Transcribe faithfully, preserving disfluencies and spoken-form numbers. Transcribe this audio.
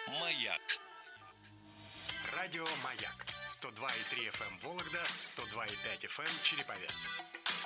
Маяк. Радио «Маяк». сто два и три эф эм Вологда, сто два и пять эф эм Череповец.